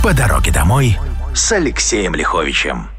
По дороге домой с Алексеем Лиховичем.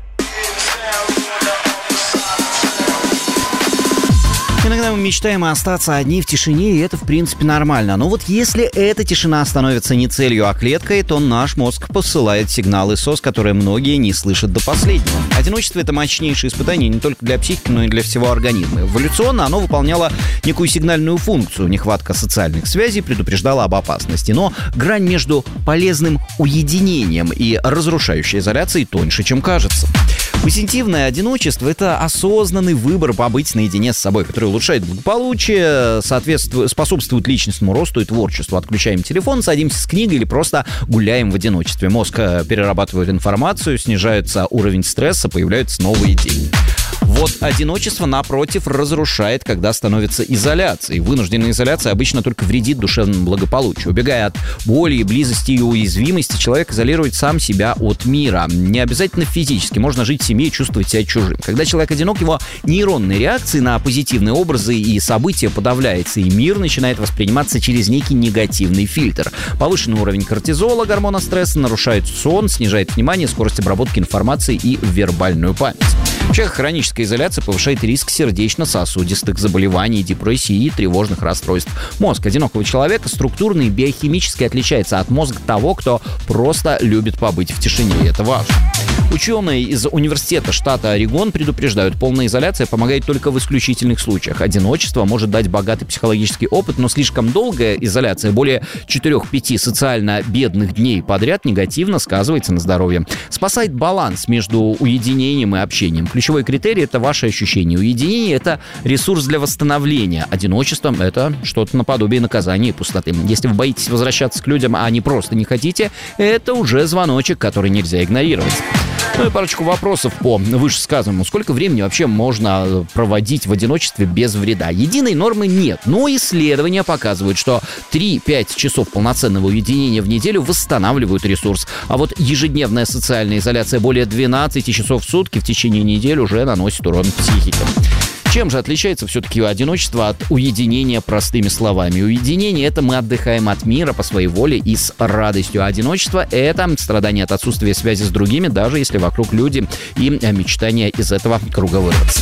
Иногда мы мечтаем остаться одни в тишине, и это, в принципе, нормально. Но вот если эта тишина становится не целью, а клеткой, то наш мозг посылает сигналы СОС, которые многие не слышат до последнего. Одиночество — это мощнейшее испытание не только для психики, но и для всего организма. Эволюционно оно выполняло некую сигнальную функцию. Нехватка социальных связей предупреждала об опасности. Но грань между полезным уединением и разрушающей изоляцией тоньше, чем кажется. Позитивное одиночество — это осознанный выбор побыть наедине с собой, который улучшает благополучие, способствует личностному росту и творчеству. Отключаем телефон, садимся с книгой или просто гуляем в одиночестве. Мозг перерабатывает информацию, снижается уровень стресса, появляются новые идеи. Вот одиночество, напротив, разрушает, когда становится изоляцией. Вынужденная изоляция обычно только вредит душевному благополучию. Убегая от боли, близости и уязвимости, человек изолирует сам себя от мира. Не обязательно физически, можно жить в семье и чувствовать себя чужим. Когда человек одинок, его нейронные реакции на позитивные образы и события подавляются, и мир начинает восприниматься через некий негативный фильтр. Повышенный уровень кортизола, гормона стресса, нарушает сон, снижает внимание, скорость обработки информации и вербальную память. Вообще, хроническая изоляция повышает риск сердечно-сосудистых заболеваний, депрессии и тревожных расстройств. Мозг одинокого человека структурно и биохимически отличается от мозга того, кто просто любит побыть в тишине, и это важно. Ученые из университета штата Орегон предупреждают, полная изоляция помогает только в исключительных случаях. Одиночество может дать богатый психологический опыт, но слишком долгая изоляция, более 4-5 социально бедных дней подряд, негативно сказывается на здоровье. Спасает баланс между уединением и общением. Ключевой критерий — это ваше ощущение. Уединение — это ресурс для восстановления. Одиночество — это что-то наподобие наказания и пустоты. Если вы боитесь возвращаться к людям, а не просто не хотите, это уже звоночек, который нельзя игнорировать. Ну и парочку вопросов по вышесказанному. Сколько времени вообще можно проводить в одиночестве без вреда? Единой нормы нет, но исследования показывают, что 3-5 часов полноценного уединения в неделю восстанавливают ресурс. А вот ежедневная социальная изоляция более 12 часов в сутки в течение недели уже наносит урон психике. Чем же отличается все-таки одиночество от уединения простыми словами? Уединение — это мы отдыхаем от мира по своей воле и с радостью. А одиночество — это страдание от отсутствия связи с другими, даже если вокруг люди, и мечтание из этого круга вырваться.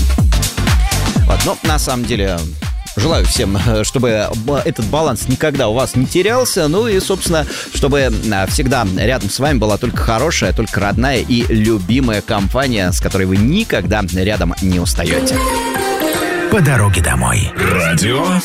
Вот, но на самом деле... Желаю всем, чтобы этот баланс никогда у вас не терялся. Ну и, собственно, чтобы всегда рядом с вами была только хорошая, только родная и любимая компания, с которой вы никогда рядом не устаете. По дороге домой. Радио